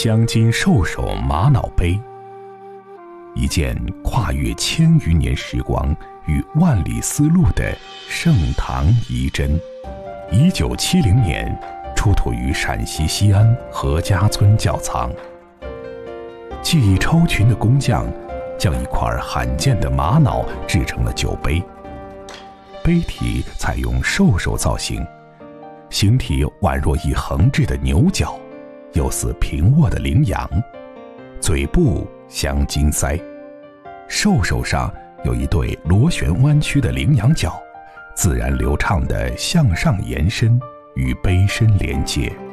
镶金兽首玛瑙杯，一件跨越1000余年时光与万里丝路的盛唐遗珍。1970年出土于陕西西安何家村窖藏。技艺超群的工匠将一块罕见的玛瑙制成了酒杯，杯体采用兽首造型，形体宛若一横置的牛角，又似平卧的羚羊，嘴部镶金鳃，兽首上有一对螺旋弯曲的羚羊角，自然流畅地向上延伸，与杯身连接。